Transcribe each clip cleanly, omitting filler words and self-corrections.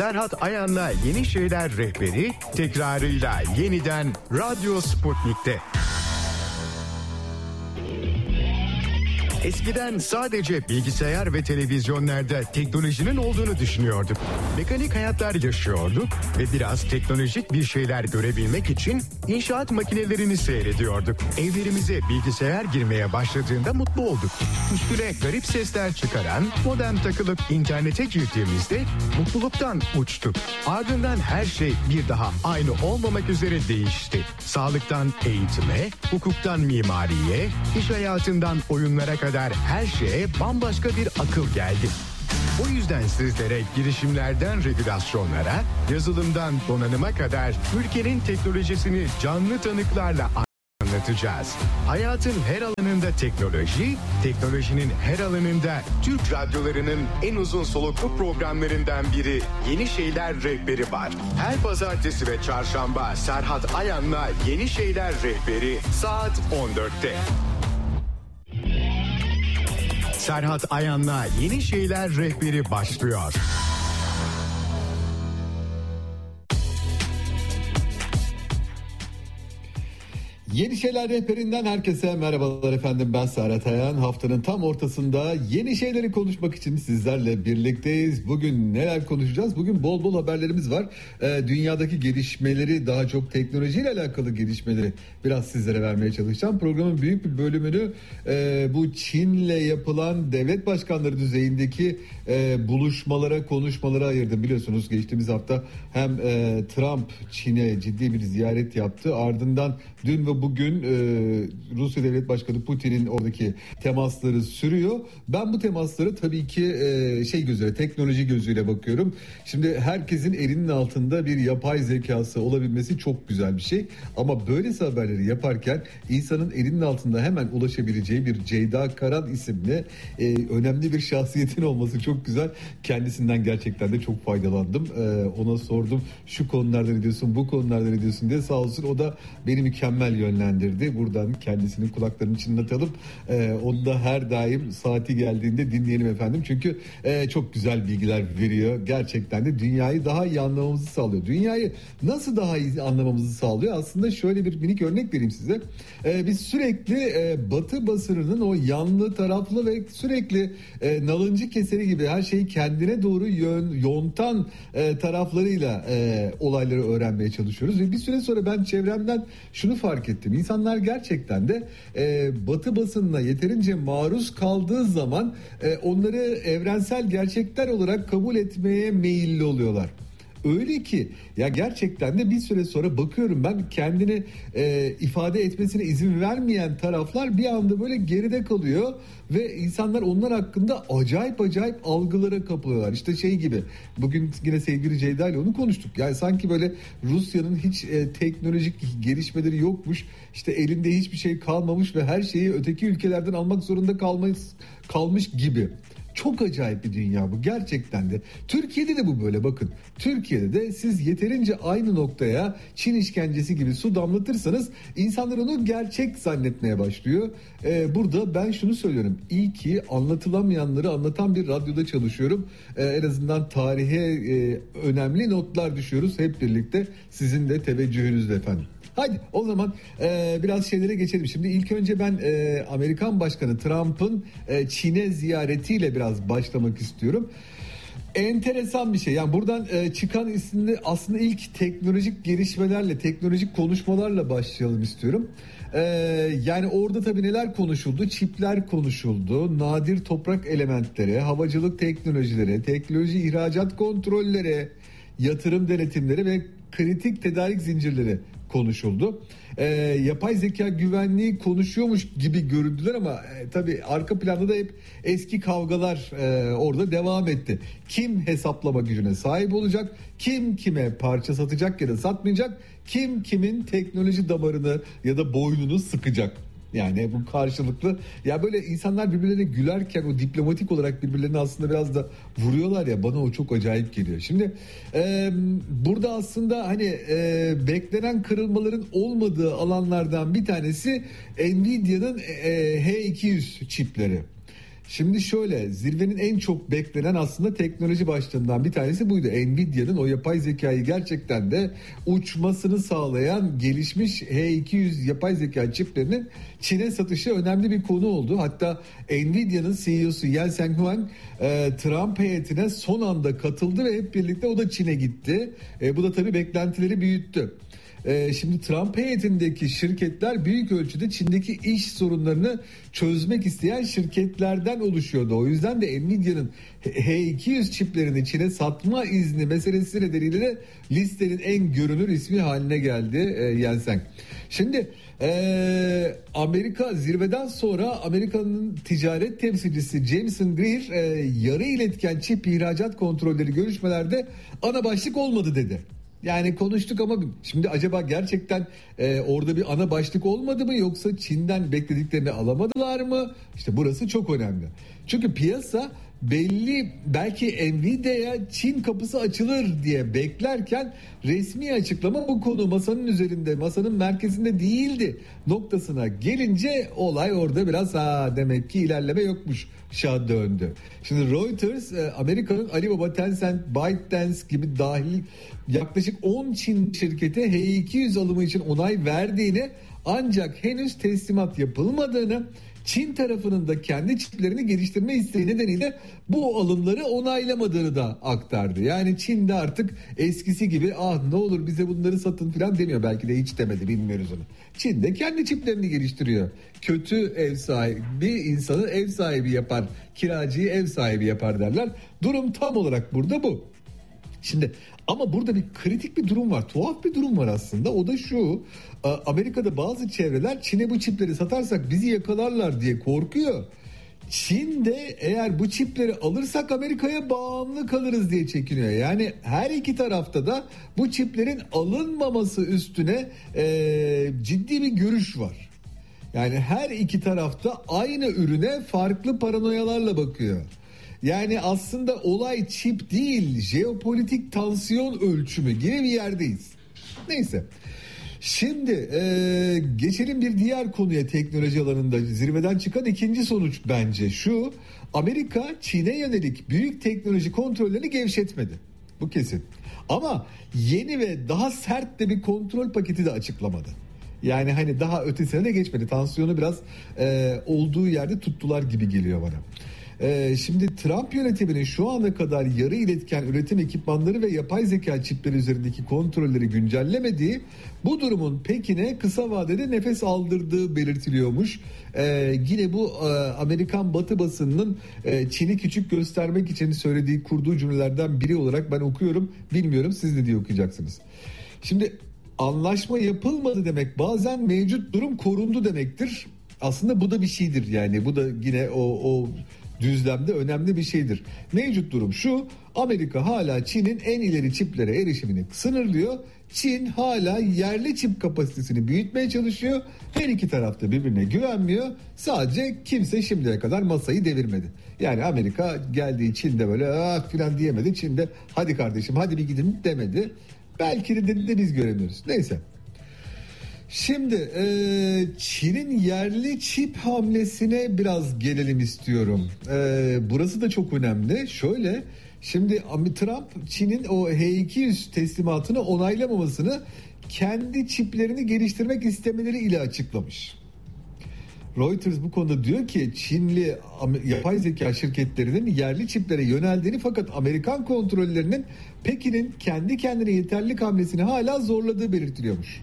Serhat Ayan'la Yeni Şeyler Rehberi tekrarıyla yeniden Radyo Sputnik'te. Eskiden sadece bilgisayar ve televizyonlarda teknolojinin olduğunu düşünüyorduk. Mekanik hayatlar yaşıyorduk ve biraz teknolojik bir şeyler görebilmek için inşaat makinelerini seyrediyorduk. Evlerimize bilgisayar girmeye başladığında mutlu olduk. Üstüne garip sesler çıkaran modem takılıp internete girdiğimizde mutluluktan uçtuk. Ardından her şey bir daha aynı olmamak üzere değişti. Sağlıktan eğitime, hukuktan mimariye, iş hayatından oyunlara kadar her şeye bambaşka bir akıl geldi. O yüzden sizlere girişimlerden regülasyonlara, yazılımdan donanıma kadar ülkenin teknolojisini canlı tanıklarla anlatacağız. Hayatın her alanında teknoloji, teknolojinin her alanında Türk radyolarının en uzun soluklu programlarından biri Yeni Şeyler Rehberi var. Her pazartesi ve çarşamba Serhat Ayan'la Yeni Şeyler Rehberi saat 14'te. Serhat Ayan'la Yeni Şeyler Rehberi başlıyor. Yeni Şeyler Rehberinden herkese merhabalar efendim, ben Serhat Ayan. Haftanın tam ortasında yeni şeyleri konuşmak için sizlerle birlikteyiz. Bugün neler konuşacağız? Bugün bol bol haberlerimiz var. Dünyadaki gelişmeleri, daha çok teknolojiyle alakalı gelişmeleri biraz sizlere vermeye çalışacağım. Programın büyük bir bölümünü bu Çin'le yapılan devlet başkanları düzeyindeki buluşmalara, konuşmalara ayırdım. Biliyorsunuz geçtiğimiz hafta hem Trump Çin'e ciddi bir ziyaret yaptı. Ardından dün ve bugün Rusya Devlet Başkanı Putin'in oradaki temasları sürüyor. Ben bu temasları tabii ki teknoloji gözüyle bakıyorum. Şimdi herkesin elinin altında bir yapay zekası olabilmesi çok güzel bir şey. Ama böylesi haberleri yaparken insanın elinin altında hemen ulaşabileceği bir Ceyda Karan isimli önemli bir şahsiyetin olması çok güzel. Kendisinden gerçekten de çok faydalandım. Ona sordum, şu konularda ne diyorsun, bu konularda ne diyorsun diye, sağ olsun o da beni mükemmel yönlendirdi. Buradan kendisinin kulaklarının çınlatalım. Onu da her daim saati geldiğinde dinleyelim efendim. Çünkü çok güzel bilgiler veriyor. Gerçekten de dünyayı daha iyi anlamamızı sağlıyor. Dünyayı nasıl daha iyi anlamamızı sağlıyor? Aslında şöyle bir minik örnek vereyim size. Biz sürekli Batı basınının o yanlı taraflı ve sürekli nalıncı keseri gibi her şeyi kendine doğru yontan taraflarıyla olayları öğrenmeye çalışıyoruz. Ve bir süre sonra ben çevremden şunu fark ettim. İnsanlar gerçekten de Batı basınına yeterince maruz kaldığı zaman onları evrensel gerçekler olarak kabul etmeye meyilli oluyorlar. Öyle ki ya gerçekten de bir süre sonra bakıyorum ben, kendini ifade etmesine izin vermeyen taraflar bir anda böyle geride kalıyor ve insanlar onlar hakkında acayip algılara kapılıyorlar. İşte şey gibi, bugün yine sevgili Ceyda ile onu konuştuk. Yani sanki böyle Rusya'nın hiç teknolojik gelişmeleri yokmuş, işte elinde hiçbir şey kalmamış ve her şeyi öteki ülkelerden almak zorunda kalmış gibi. Çok acayip bir dünya bu gerçekten de. Türkiye'de de bu böyle, bakın. Türkiye'de de siz yeterince aynı noktaya Çin işkencesi gibi su damlatırsanız insanlar onu gerçek zannetmeye başlıyor. Burada ben şunu söylüyorum. İyi ki anlatılamayanları anlatan bir radyoda çalışıyorum. En azından tarihe önemli notlar düşüyoruz hep birlikte. Sizin de teveccühünüzle efendim. Hadi o zaman biraz şeylere geçelim. Şimdi ilk önce ben Amerikan Başkanı Trump'ın Çin'e ziyaretiyle biraz başlamak istiyorum. Enteresan bir şey. Yani buradan çıkan isimde aslında ilk teknolojik gelişmelerle, teknolojik konuşmalarla başlayalım istiyorum. Yani orada tabii neler konuşuldu? Çipler konuşuldu, nadir toprak elementleri, havacılık teknolojileri, teknoloji ihracat kontrolleri, yatırım denetimleri ve kritik tedarik zincirleri konuşuldu. Yapay zeka güvenliği konuşuyormuş gibi göründüler ama tabii arka planda da hep eski kavgalar orada devam etti. Kim hesaplama gücüne sahip olacak? Kim kime parça satacak ya da satmayacak? Kim kimin teknoloji damarını ya da boynunu sıkacak? Yani bu karşılıklı, ya böyle insanlar birbirlerine gülerken o diplomatik olarak birbirlerini aslında biraz da vuruyorlar ya, bana o çok acayip geliyor. Şimdi burada aslında hani beklenen kırılmaların olmadığı alanlardan bir tanesi Nvidia'nın H200 çipleri. Şimdi şöyle, zirvenin en çok beklenen aslında teknoloji başlığından bir tanesi buydu. Nvidia'nın o yapay zekayı gerçekten de uçmasını sağlayan gelişmiş H200 yapay zeka çiplerinin Çin'e satışı önemli bir konu oldu. Hatta Nvidia'nın CEO'su Jensen Huang Trump heyetine son anda katıldı ve hep birlikte o da Çin'e gitti. Bu da tabii beklentileri büyüttü. Şimdi Trump heyetindeki şirketler büyük ölçüde Çin'deki iş sorunlarını çözmek isteyen şirketlerden oluşuyordu. O yüzden de Nvidia'nın H200 çiplerini Çin'e satma izni meselesi nedeniyle de listenin en görünür ismi haline geldi Jensen. Şimdi Amerika zirveden sonra Amerika'nın ticaret temsilcisi Jameson Greer yarı iletken çip ihracat kontrolleri görüşmelerde ana başlık olmadı dedi. Yani konuştuk ama şimdi acaba gerçekten orada bir ana başlık olmadı mı, yoksa Çin'den beklediklerini alamadılar mı? İşte burası çok önemli. Çünkü piyasa belki Nvidia'ya Çin kapısı açılır diye beklerken resmi açıklama bu konu masanın üzerinde, masanın merkezinde değildi noktasına gelince olay orada biraz demek ki ilerleme yokmuş şah döndü. Şimdi Reuters Amerika'nın Alibaba, Tencent, ByteDance gibi dahil yaklaşık 10 Çin şirketi H200 alımı için onay verdiğini, ancak henüz teslimat yapılmadığını, Çin tarafının da kendi çiplerini geliştirme isteği nedeniyle bu alımları onaylamadığını da aktardı. Yani Çin de artık eskisi gibi ne olur bize bunları satın falan demiyor. Belki de hiç demedi, bilmiyoruz onu. Çin de kendi çiplerini geliştiriyor. Kötü ev sahibi insanı ev sahibi yapar, kiracıyı ev sahibi yapar derler. Durum tam olarak burada bu. Şimdi ama burada bir kritik bir durum var. Tuhaf bir durum var aslında. O da şu. Amerika'da bazı çevreler Çin'e bu çipleri satarsak bizi yakalarlar diye korkuyor. Çin de eğer bu çipleri alırsak Amerika'ya bağımlı kalırız diye çekiniyor. Yani her iki tarafta da bu çiplerin alınmaması üstüne ciddi bir görüş var. Yani her iki tarafta aynı ürüne farklı paranoyalarla bakıyor. Yani aslında olay çip değil, jeopolitik tansiyon ölçümü gibi bir yerdeyiz. Neyse. Şimdi geçelim bir diğer konuya, teknoloji alanında zirveden çıkan ikinci sonuç bence şu: Amerika Çin'e yönelik büyük teknoloji kontrollerini gevşetmedi. Bu kesin. Ama yeni ve daha sert de bir kontrol paketi de açıklamadı. Yani hani daha ötesine de geçmedi. Tansiyonu biraz olduğu yerde tuttular gibi geliyor bana. Şimdi Trump yönetiminin şu ana kadar yarı iletken üretim ekipmanları ve yapay zeka çipleri üzerindeki kontrolleri güncellemediği, bu durumun Pekin'e kısa vadede nefes aldırdığı belirtiliyormuş. Yine bu Amerikan Batı basınının Çin'i küçük göstermek için söylediği, kurduğu cümlelerden biri olarak ben okuyorum. Bilmiyorum siz ne diye okuyacaksınız. Şimdi anlaşma yapılmadı demek bazen mevcut durum korundu demektir. Aslında bu da bir şeydir yani. Bu da yine o düzlemde önemli bir şeydir. Mevcut durum şu: Amerika hala Çin'in en ileri çiplere erişimini sınırlıyor. Çin hala yerli çip kapasitesini büyütmeye çalışıyor. Her iki tarafta birbirine güvenmiyor. Sadece kimse şimdiye kadar masayı devirmedi. Yani Amerika geldiği Çin'de böyle falan diyemedi. Çin'de hadi kardeşim hadi bir gidin demedi. Belki de biz göremiyoruz. Neyse. Şimdi Çin'in yerli çip hamlesine biraz gelelim istiyorum. Burası da çok önemli. Şöyle, şimdi Trump Çin'in o H200 teslimatını onaylamamasını kendi çiplerini geliştirmek istemeleri ile açıklamış. Reuters bu konuda diyor ki Çinli yapay zeka şirketlerinin yerli çiplere yöneldiğini, fakat Amerikan kontrollerinin Pekin'in kendi kendine yeterlilik hamlesini hala zorladığı belirtiliyormuş.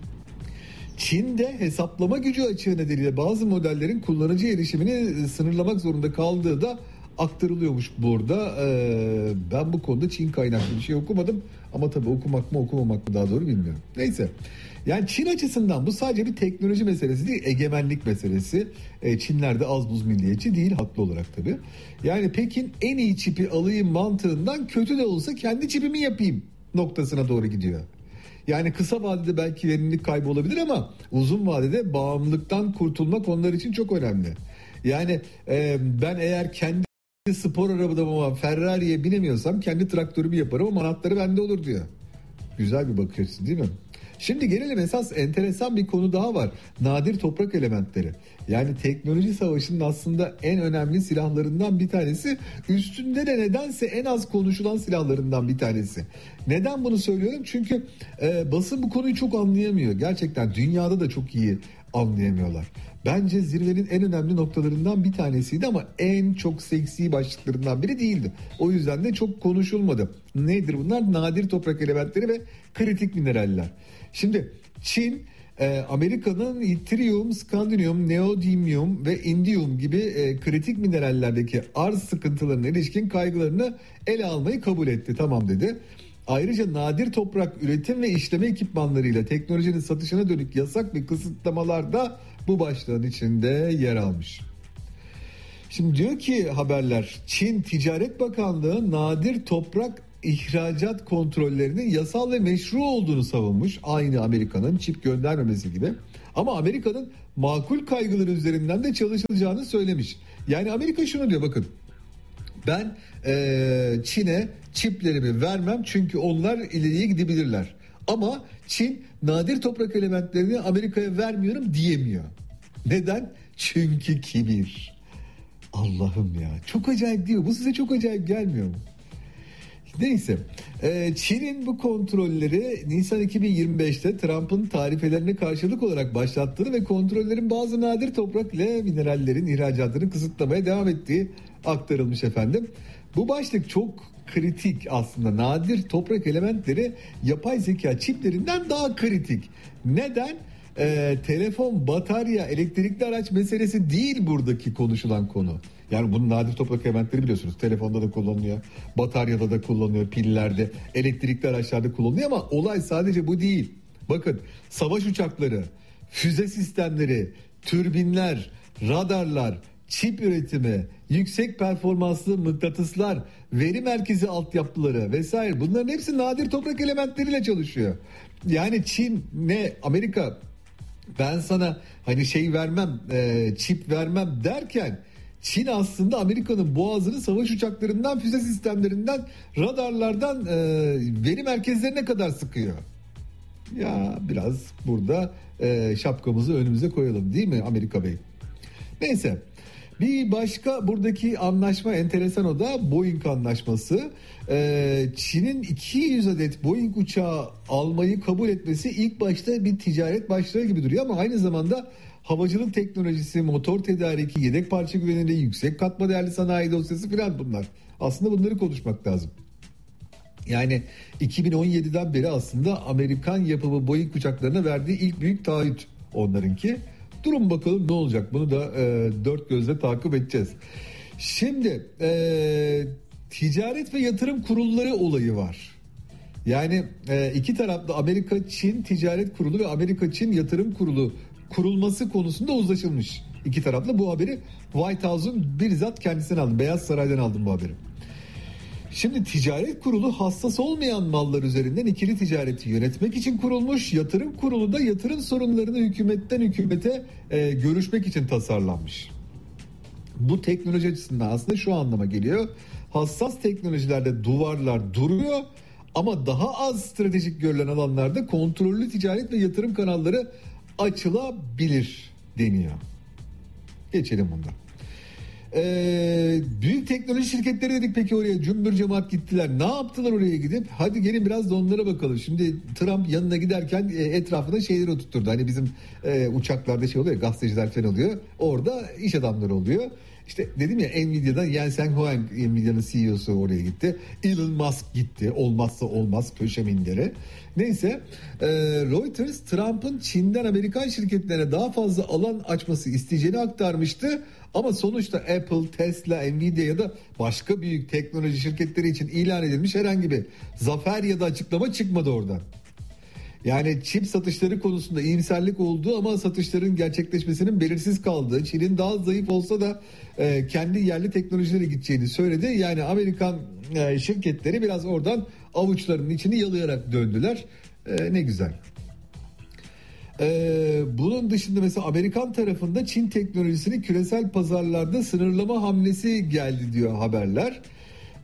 Çin'de hesaplama gücü açığı nedeniyle bazı modellerin kullanıcı erişimini sınırlamak zorunda kaldığı da aktarılıyormuş burada. Ben bu konuda Çin kaynaklı bir şey okumadım ama tabii okumak mı okumamak mı daha doğru bilmiyorum. Neyse. Yani Çin açısından bu sadece bir teknoloji meselesi değil, egemenlik meselesi. Çinler de az buz milliyetçi değil, haklı olarak tabii. Yani Pekin en iyi çipi alayım mantığından kötü de olsa kendi çipimi yapayım noktasına doğru gidiyor. Yani kısa vadede belki verimlilik kaybı olabilir ama uzun vadede bağımlılıktan kurtulmak onlar için çok önemli. Yani ben eğer kendi spor arabada ama Ferrari'ye binemiyorsam kendi traktörümü yaparım ama anahtarı bende olur diyor. Güzel bir bakış açısı değil mi? Şimdi gelelim, esas enteresan bir konu daha var. Nadir toprak elementleri. Yani teknoloji savaşının aslında en önemli silahlarından bir tanesi. Üstünde de nedense en az konuşulan silahlarından bir tanesi. Neden bunu söylüyorum? Çünkü basın bu konuyu çok anlayamıyor. Gerçekten dünyada da çok iyi anlayamıyorlar. Bence zirvenin en önemli noktalarından bir tanesiydi ama en çok seksi başlıklarından biri değildi. O yüzden de çok konuşulmadı. Nedir bunlar? Nadir toprak elementleri ve kritik mineraller. Şimdi Çin, Amerika'nın itrium, skandinavyum, neodymium ve indium gibi kritik minerallerdeki arz sıkıntılarına ilişkin kaygılarını ele almayı kabul etti. Tamam dedi. Ayrıca nadir toprak üretim ve işleme ekipmanlarıyla teknolojinin satışına dönük yasak ve kısıtlamalar da bu başlığın içinde yer almış. Şimdi diyor ki haberler, Çin Ticaret Bakanlığı nadir toprak ihracat kontrollerinin yasal ve meşru olduğunu savunmuş. Aynı Amerika'nın çip göndermemesi gibi. Ama Amerika'nın makul kaygıları üzerinden de çalışılacağını söylemiş. Yani Amerika şunu diyor, bakın. Ben Çin'e çiplerimi vermem çünkü onlar ileriye gidebilirler. Ama Çin nadir toprak elementlerini Amerika'ya vermiyorum diyemiyor. Neden? Çünkü kibir. Allah'ım ya, çok acayip değil mi? Bu size çok acayip gelmiyor mu? Neyse, Çin'in bu kontrolleri Nisan 2025'te Trump'ın tarifelerine karşılık olarak başlattığını ve kontrollerin bazı nadir toprak ile minerallerin ihracatını kısıtlamaya devam ettiği aktarılmış efendim. Bu başlık çok kritik aslında. Nadir toprak elementleri yapay zeka çiplerinden daha kritik. Neden? Telefon, batarya, elektrikli araç meselesi değil buradaki konuşulan konu. Yani bunun nadir toprak elementleri biliyorsunuz. Telefonda da kullanılıyor, bataryada da kullanılıyor, pillerde, elektrikli araçlarda kullanılıyor ama olay sadece bu değil. Bakın, savaş uçakları, füze sistemleri, türbinler, radarlar, çip üretimi, yüksek performanslı mıknatıslar, veri merkezi altyapıları vesaire, bunların hepsi nadir toprak elementleriyle çalışıyor. Yani Çin ne Amerika, ben sana hani şey vermem, çip vermem derken Çin aslında Amerika'nın boğazını savaş uçaklarından, füze sistemlerinden, radarlardan veri merkezlerine kadar sıkıyor. Ya biraz burada şapkamızı önümüze koyalım değil mi Amerika Bey? Neyse, bir başka buradaki anlaşma enteresan, o da Boeing anlaşması. Çin'in 200 adet Boeing uçağı almayı kabul etmesi ilk başta bir ticaret başlığı gibi duruyor ama aynı zamanda havacılık teknolojisi, motor tedariki, yedek parça güvenilirliği, yüksek katma değerli sanayi dosyası filan bunlar. Aslında bunları konuşmak lazım. Yani 2017'den beri aslında Amerikan yapımı Boeing uçaklarına verdiği ilk büyük taahhüt onlarınki. Durun bakalım ne olacak, bunu da dört gözle takip edeceğiz. Şimdi ticaret ve yatırım kurulları olayı var. Yani iki taraflı Amerika-Çin Ticaret Kurulu ve Amerika-Çin Yatırım Kurulu kurulması konusunda uzlaşılmış. İki taraflı, bu haberi White House'un bizzat kendisinden aldım. Beyaz Saray'dan aldım bu haberi. Şimdi ticaret kurulu hassas olmayan mallar üzerinden ikili ticareti yönetmek için kurulmuş. Yatırım kurulu da yatırım sorunlarını hükümetten hükümete görüşmek için tasarlanmış. Bu teknoloji açısından aslında şu anlama geliyor. Hassas teknolojilerde duvarlar duruyor ama daha az stratejik görülen alanlarda kontrollü ticaret ve yatırım kanalları açılabilir deniyor. Geçelim bundan. Büyük teknoloji şirketleri dedik, peki oraya cümbür cemaat gittiler. Ne yaptılar oraya gidip? Hadi gelin biraz da onlara bakalım. Şimdi Trump yanına giderken etrafına şeyleri oturtturdu. Hani bizim uçaklarda şey oluyor, gazeteciler falan oluyor. Orada iş adamları oluyor. İşte dedim ya, Nvidia'dan Jensen Huang, Nvidia'nın CEO'su oraya gitti. Elon Musk gitti. Olmazsa olmaz köşe minderi. Neyse, Reuters Trump'ın Çin'den Amerikan şirketlerine daha fazla alan açması isteyeceğini aktarmıştı. Ama sonuçta Apple, Tesla, Nvidia ya da başka büyük teknoloji şirketleri için ilan edilmiş herhangi bir zafer ya da açıklama çıkmadı oradan. Yani çip satışları konusunda iyimserlik olduğu ama satışların gerçekleşmesinin belirsiz kaldığı, Çin'in daha zayıf olsa da kendi yerli teknolojilere gideceğini söyledi. Yani Amerikan şirketleri biraz oradan avuçlarının içini yalayarak döndüler. Ne güzel. Bunun dışında mesela Amerikan tarafında Çin teknolojisini küresel pazarlarda sınırlama hamlesi geldi diyor haberler.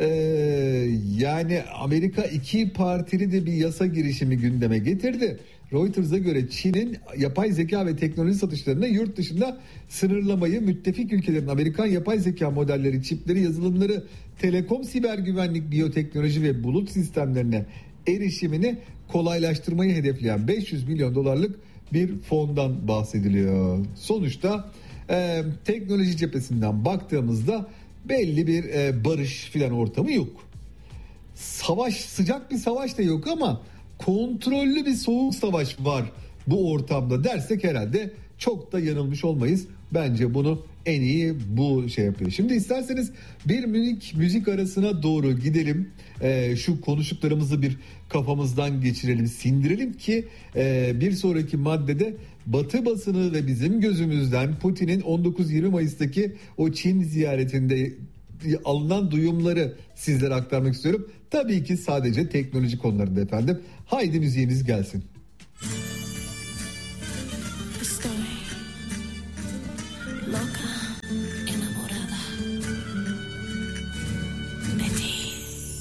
Yani Amerika iki partili de bir yasa girişimi gündeme getirdi. Reuters'a göre Çin'in yapay zeka ve teknoloji satışlarına yurt dışında sınırlamayı, müttefik ülkelerin Amerikan yapay zeka modelleri, çipleri, yazılımları, telekom, siber güvenlik, biyoteknoloji ve bulut sistemlerine erişimini kolaylaştırmayı hedefleyen 500 milyon dolarlık bir fondan bahsediliyor. Sonuçta teknoloji cephesinden baktığımızda belli bir barış filan ortamı yok. Savaş, sıcak bir savaş da yok ama kontrollü bir soğuk savaş var bu ortamda dersek herhalde çok da yanılmış olmayız. Bence bunu en iyi bu şey yapıyor. Şimdi isterseniz bir müzik arasına doğru gidelim. Şu konuştuklarımızı bir kafamızdan geçirelim, sindirelim ki bir sonraki maddede Batı basını ve bizim gözümüzden Putin'in 19-20 Mayıs'taki o Çin ziyaretinde alınan duyumları sizlere aktarmak istiyorum. Tabii ki sadece teknoloji konularında efendim. Haydi müziğiniz gelsin.